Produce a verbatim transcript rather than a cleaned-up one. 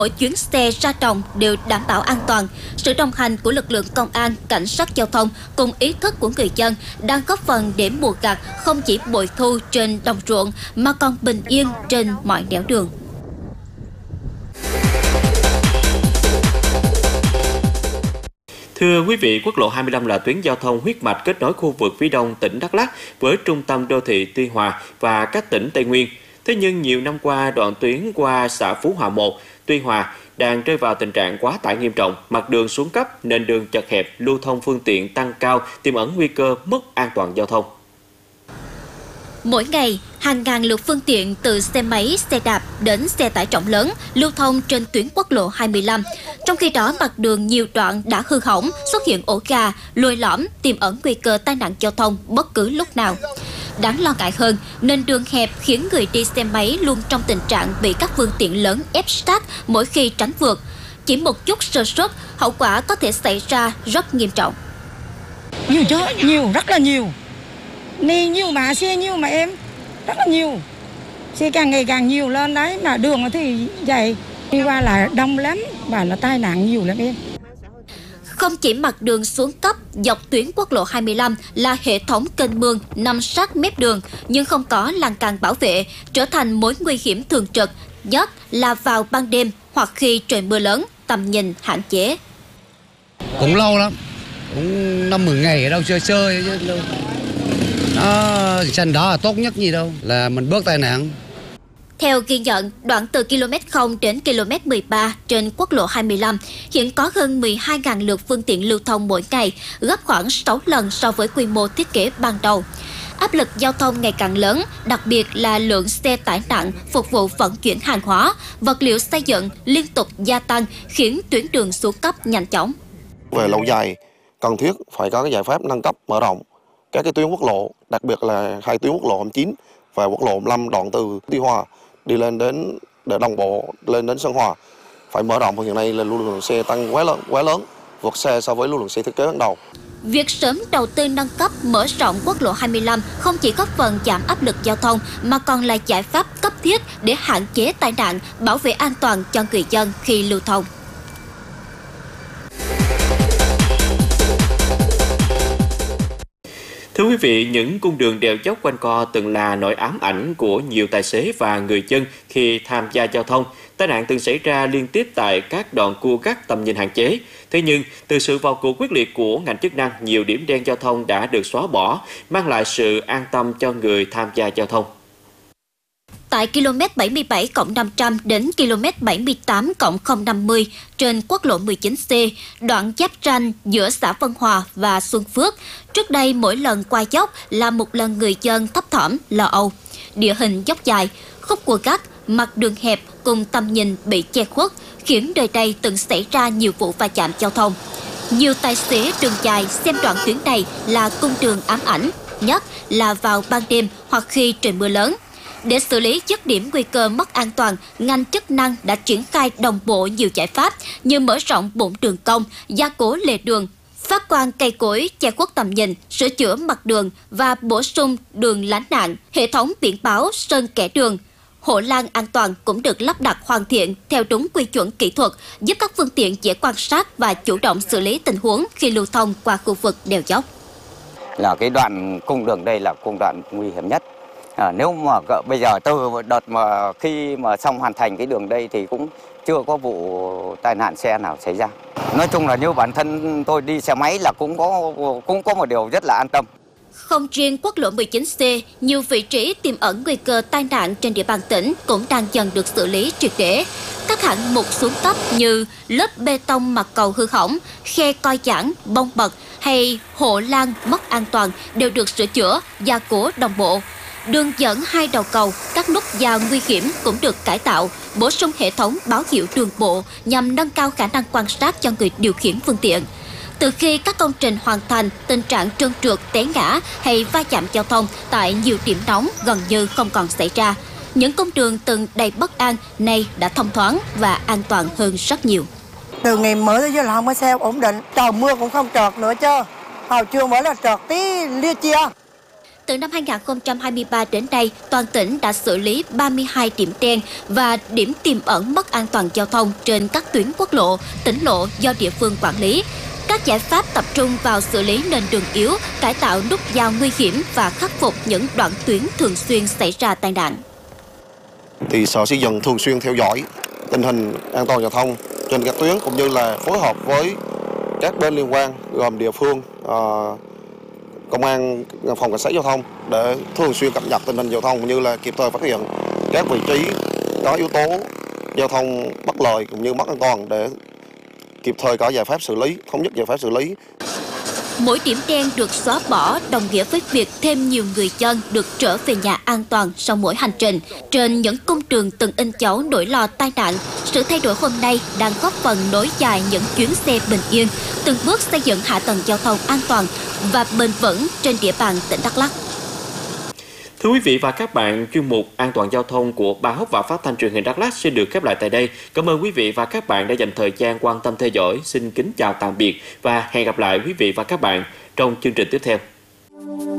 Mỗi chuyến xe ra đồng đều đảm bảo an toàn. Sự đồng hành của lực lượng công an, cảnh sát giao thông cùng ý thức của người dân đang góp phần để mùa gặt không chỉ bội thu trên đồng ruộng mà còn bình yên trên mọi nẻo đường. Thưa quý vị, quốc lộ hai mươi lăm là tuyến giao thông huyết mạch kết nối khu vực phía đông tỉnh Đắk Lắk với trung tâm đô thị Tuy Hòa và các tỉnh Tây Nguyên. Thế nhưng nhiều năm qua, đoạn tuyến qua xã Phú Hòa một, Tuy Hòa đang rơi vào tình trạng quá tải nghiêm trọng, mặt đường xuống cấp, nền đường chật hẹp, lưu thông phương tiện tăng cao, tiềm ẩn nguy cơ mất an toàn giao thông. Mỗi ngày, hàng ngàn lượt phương tiện từ xe máy, xe đạp đến xe tải trọng lớn lưu thông trên tuyến quốc lộ hai mươi lăm. Trong khi đó, mặt đường nhiều đoạn đã hư hỏng, xuất hiện ổ gà, lồi lõm, tiềm ẩn nguy cơ tai nạn giao thông bất cứ lúc nào. Đáng lo ngại hơn, nền đường hẹp khiến người đi xe máy luôn trong tình trạng bị các phương tiện lớn ép sát mỗi khi tránh vượt. Chỉ một chút sơ suất, hậu quả có thể xảy ra rất nghiêm trọng. Nhiều chứ, nhiều, rất là nhiều. Đi nhiều mà, xe nhiều mà em, rất là nhiều. Xe càng ngày càng nhiều lên đấy, mà đường thì vậy. Đi qua là đông lắm, và là tai nạn nhiều lắm em. Không chỉ mặt đường xuống cấp, dọc tuyến quốc lộ hai mươi lăm là hệ thống kênh mương nằm sát mép đường nhưng không có lan can bảo vệ, trở thành mối nguy hiểm thường trực, nhất là vào ban đêm hoặc khi trời mưa lớn, tầm nhìn hạn chế. Cũng lâu lắm, cũng năm mười ngày ở đâu chơi chơi chứ đâu. Đó, xanh đó là tốt nhất gì đâu, là mình bớt tai nạn. Theo ghi nhận, đoạn từ ki lô mét không đến ki lô mét mười ba trên quốc lộ hai mươi lăm hiện có hơn mười hai nghìn lượt phương tiện lưu thông mỗi ngày, gấp khoảng sáu lần so với quy mô thiết kế ban đầu. Áp lực giao thông ngày càng lớn, đặc biệt là lượng xe tải nặng phục vụ vận chuyển hàng hóa, vật liệu xây dựng liên tục gia tăng khiến tuyến đường xuống cấp nhanh chóng. Về lâu dài, cần thiết phải có cái giải pháp nâng cấp mở rộng các cái tuyến quốc lộ, đặc biệt là hai tuyến quốc lộ hai mươi chín và quốc lộ hai mươi lăm đoạn từ Tuy Hòa đi lên đến để đồng bộ lên đến Sơn Hòa phải mở rộng. Hiện nay là lưu lượng xe tăng quá lớn, quá lớn vượt xe so với lưu lượng xe thiết kế ban đầu. Việc sớm đầu tư nâng cấp mở rộng quốc lộ hai mươi lăm không chỉ góp phần giảm áp lực giao thông mà còn là giải pháp cấp thiết để hạn chế tai nạn, bảo vệ an toàn cho người dân khi lưu thông. Thưa quý vị, những cung đường đèo dốc quanh co từng là nỗi ám ảnh của nhiều tài xế và người dân khi tham gia giao thông. Tai nạn từng xảy ra liên tiếp tại các đoạn cua gắt tầm nhìn hạn chế. Thế nhưng, từ sự vào cuộc quyết liệt của ngành chức năng, nhiều điểm đen giao thông đã được xóa bỏ, mang lại sự an tâm cho người tham gia giao thông. Tại km bảy mươi bảy cộng năm trăm đến km bảy mươi tám cộng không năm mươi trên quốc lộ mười chín C, đoạn giáp ranh giữa xã Vân Hòa và Xuân Phước, trước đây mỗi lần qua dốc là một lần người dân thấp thỏm, lo âu. Địa hình dốc dài, khúc cua gắt, mặt đường hẹp cùng tầm nhìn bị che khuất, khiến nơi đây từng xảy ra nhiều vụ va chạm giao thông. Nhiều tài xế đường dài xem đoạn tuyến này là cung đường ám ảnh, nhất là vào ban đêm hoặc khi trời mưa lớn. Để xử lý dứt điểm nguy cơ mất an toàn, ngành chức năng đã triển khai đồng bộ nhiều giải pháp như mở rộng bụng đường cong, gia cố lề đường, phát quang cây cối che khuất tầm nhìn, sửa chữa mặt đường và bổ sung đường lánh nạn, hệ thống biển báo sơn kẻ đường. Hộ lan an toàn cũng được lắp đặt hoàn thiện theo đúng quy chuẩn kỹ thuật, giúp các phương tiện dễ quan sát và chủ động xử lý tình huống khi lưu thông qua khu vực đèo dốc. Là cái đoạn cung đường đây là cung đoạn nguy hiểm nhất. À, nếu mà bây giờ từ đợt mà khi mà xong hoàn thành cái đường đây thì cũng chưa có vụ tai nạn xe nào xảy ra. Nói chung là như bản thân tôi đi xe máy là cũng có cũng có một điều rất là an tâm. Không riêng quốc lộ mười chín C, nhiều vị trí tiềm ẩn nguy cơ tai nạn trên địa bàn tỉnh cũng đang dần được xử lý triệt để. Các hạng mục xuống cấp như lớp bê tông mặt cầu hư hỏng, khe coi giãn, bong bật hay hộ lan mất an toàn đều được sửa chữa, gia cố đồng bộ. Đường dẫn hai đầu cầu, các nút giao nguy hiểm cũng được cải tạo, bổ sung hệ thống báo hiệu đường bộ nhằm nâng cao khả năng quan sát cho người điều khiển phương tiện. Từ khi các công trình hoàn thành, tình trạng trơn trượt, té ngã hay va chạm giao thông tại nhiều điểm nóng gần như không còn xảy ra. Những cung đường từng đầy bất an nay đã thông thoáng và an toàn hơn rất nhiều. Từ ngày mở tới giờ là không có xe ổn định, trời mưa cũng không trượt nữa chứ. Hồi trưa mới là trượt tí lia chia. từ năm hai nghìn không trăm hai mươi ba đến nay, toàn tỉnh đã xử lý ba mươi hai điểm đen và điểm tiềm ẩn mất an toàn giao thông trên các tuyến quốc lộ, tỉnh lộ do địa phương quản lý. Các giải pháp tập trung vào xử lý nền đường yếu, cải tạo nút giao nguy hiểm và khắc phục những đoạn tuyến thường xuyên xảy ra tai nạn. Thì Sở Xây dựng thường xuyên theo dõi tình hình an toàn giao thông trên các tuyến, cũng như là phối hợp với các bên liên quan gồm địa phương, uh, công an, phòng cảnh sát giao thông để thường xuyên cập nhật tình hình giao thông, cũng như là kịp thời phát hiện các vị trí có yếu tố giao thông bất lợi cũng như mất an toàn để kịp thời có giải pháp xử lý, thống nhất giải pháp xử lý. Mỗi điểm đen được xóa bỏ đồng nghĩa với việc thêm nhiều người dân được trở về nhà an toàn sau mỗi hành trình. Trên những cung đường từng in dấu nỗi lo tai nạn, sự thay đổi hôm nay đang góp phần nối dài những chuyến xe bình yên, từng bước xây dựng hạ tầng giao thông an toàn và bền vững trên địa bàn tỉnh Đắk Lắk. Thưa quý vị và các bạn, chuyên mục An toàn giao thông của Ba Hốc và Phát thanh Truyền hình Đắk Lắk sẽ được khép lại tại đây. Cảm ơn quý vị và các bạn đã dành thời gian quan tâm theo dõi. Xin kính chào tạm biệt và hẹn gặp lại quý vị và các bạn trong chương trình tiếp theo.